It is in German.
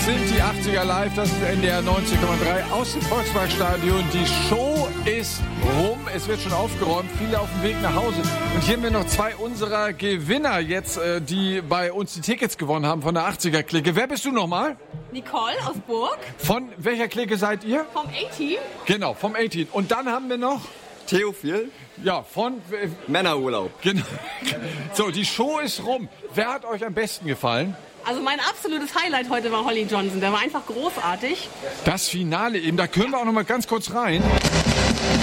Das sind die 80er Live, das ist NDR 90,3 aus dem Volksparkstadion. Die Show ist rum, es wird schon aufgeräumt, viele auf dem Weg nach Hause. Und hier haben wir noch zwei unserer Gewinner jetzt, die bei uns die Tickets gewonnen haben von der 80er-Clique. Wer bist du nochmal? Nicole aus Burg. Von welcher Clique seid ihr? Vom A-Team. Genau, vom A-Team. Und dann haben wir noch... Theophil. Ja, von... Männerurlaub. Genau. So, die Show ist rum. Wer hat euch am besten gefallen? Also mein absolutes Highlight heute war Holly Johnson. Der war einfach großartig. Das Finale eben, da können wir auch noch mal ganz kurz rein.